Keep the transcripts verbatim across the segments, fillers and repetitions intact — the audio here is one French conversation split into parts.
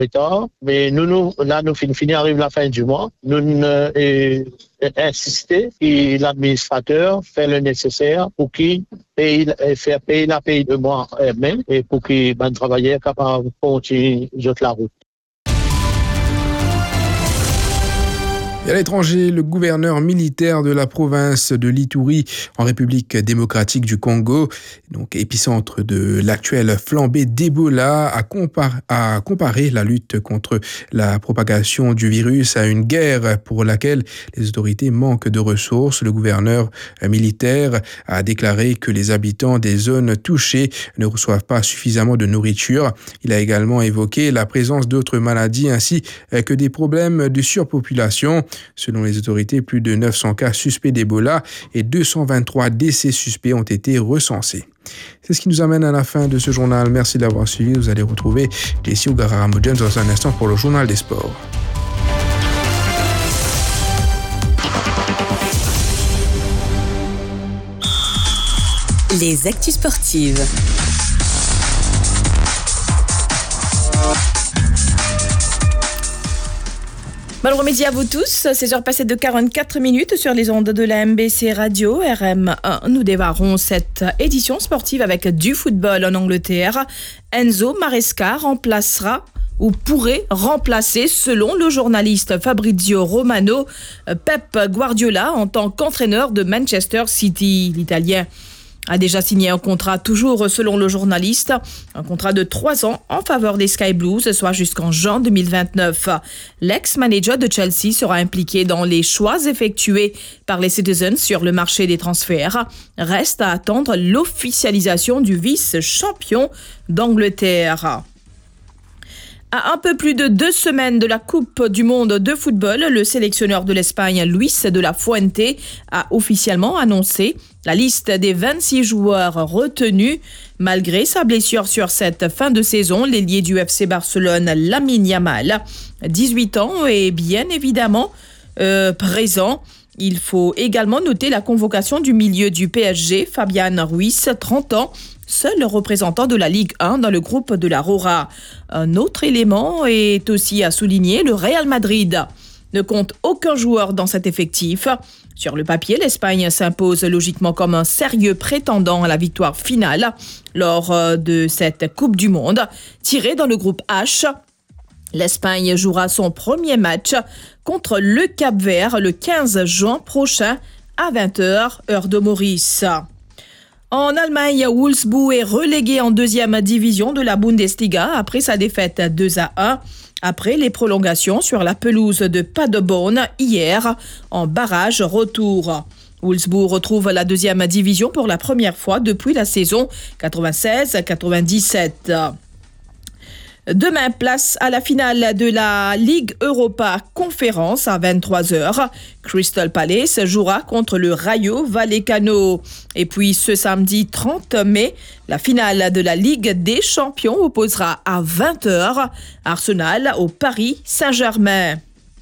retard. Mais nous, nous là, nous finissons arrive la fin du mois. Nous euh, insister et l'administrateur fait le nécessaire pour qu'il paye, faire payer la paye de mois même et pour qu'il les travailleurs soient capables de continuer la route. Et à l'étranger, le gouverneur militaire de la province de l'Ituri en République démocratique du Congo, donc épicentre de l'actuelle flambée d'Ebola, a, compar- a comparé la lutte contre la propagation du virus à une guerre pour laquelle les autorités manquent de ressources. Le gouverneur militaire a déclaré que les habitants des zones touchées ne reçoivent pas suffisamment de nourriture. Il a également évoqué la présence d'autres maladies ainsi que des problèmes de surpopulation. Selon les autorités, plus de neuf cents cas suspects d'Ebola et deux cent vingt-trois décès suspects ont été recensés. C'est ce qui nous amène à la fin de ce journal. Merci d'avoir suivi. Vous allez retrouver Jessie Ogaramo-Jones dans un instant pour le journal des sports. Les actus sportives. Bonjour midi à vous tous, seize heures passées de quarante-quatre minutes sur les ondes de la M B C Radio R M un. Nous démarrons cette édition sportive avec du football en Angleterre. Enzo Maresca remplacera ou pourrait remplacer, selon le journaliste Fabrizio Romano, Pep Guardiola en tant qu'entraîneur de Manchester City. L'Italien a déjà signé un contrat, toujours selon le journaliste, un contrat de trois ans en faveur des Sky Blues, soit jusqu'en juin deux mille vingt-neuf. L'ex-manager de Chelsea sera impliqué dans les choix effectués par les Citizens sur le marché des transferts. Reste à attendre l'officialisation du vice-champion d'Angleterre. À un peu plus de deux semaines de la Coupe du monde de football, le sélectionneur de l'Espagne, Luis de la Fuente, a officiellement annoncé la liste des vingt-six joueurs retenus. Malgré sa blessure sur cette fin de saison, l'ailier du F C Barcelone, Lamine Yamal, dix-huit ans, est bien évidemment euh, présent. Il faut également noter la convocation du milieu du P S G, Fabián Ruiz, trente ans, seul représentant de la Ligue un dans le groupe de la Roja. Un autre élément est aussi à souligner, le Real Madrid ne compte aucun joueur dans cet effectif. Sur le papier, l'Espagne s'impose logiquement comme un sérieux prétendant à la victoire finale lors de cette Coupe du Monde. Tiré dans le groupe H, l'Espagne jouera son premier match contre le Cap-Vert le quinze juin prochain à vingt heures, heure de Maurice. En Allemagne, Wolfsburg est relégué en deuxième division de la Bundesliga après sa défaite deux à un. Après les prolongations sur la pelouse de Paderborn hier en barrage retour. Wolfsburg retrouve la deuxième division pour la première fois depuis la saison quatre-vingt-seize quatre-vingt-dix-sept. Demain, place à la finale de la Ligue Europa Conférence à vingt-trois heures. Crystal Palace jouera contre le Rayo Vallecano. Et puis ce samedi trente mai, la finale de la Ligue des Champions opposera à vingt heures Arsenal au Paris Saint-Germain.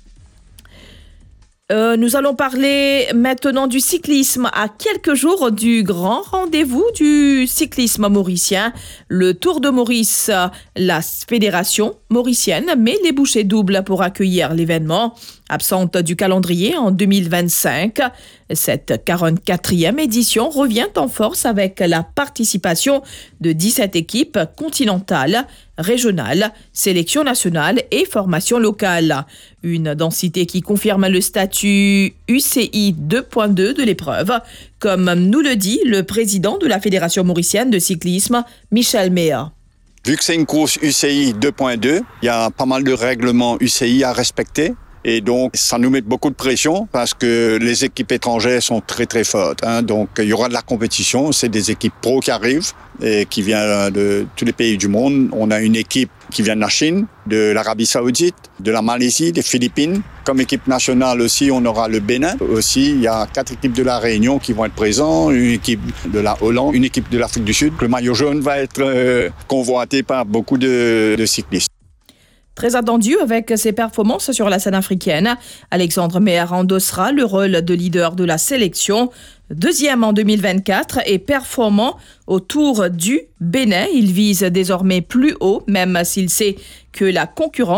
Euh, nous allons parler maintenant du cyclisme à quelques jours du grand rendez-vous du cyclisme mauricien, le Tour de Maurice. La fédération mauricienne met les bouchées doubles pour accueillir l'événement. Absente du calendrier en deux mille vingt-cinq, cette quarante-quatrième édition revient en force avec la participation de dix-sept équipes continentales, régionales, sélection nationale et formation locale. Une densité qui confirme le statut U C I deux point deux de l'épreuve, comme nous le dit le président de la Fédération mauricienne de cyclisme, Michel Méa. Vu que c'est une course U C I deux point deux, il y a pas mal de règlements U C I à respecter. Et donc, ça nous met beaucoup de pression parce que les équipes étrangères sont très, très fortes. Hein. Donc, il y aura de la compétition. C'est des équipes pro qui arrivent et qui viennent de tous les pays du monde. On a une équipe qui vient de la Chine, de l'Arabie Saoudite, de la Malaisie, des Philippines. Comme équipe nationale aussi, on aura le Bénin. Aussi, il y a quatre équipes de la Réunion qui vont être présentes, une équipe de la Hollande, une équipe de l'Afrique du Sud. Le maillot jaune va être euh, convoité par beaucoup de, de cyclistes. Très attendu avec ses performances sur la scène africaine. Alexandre Meher endossera le rôle de leader de la sélection. Deuxième en deux mille vingt-quatre et performant au Tour du Bénin. Il vise désormais plus haut, même s'il sait que la concurrence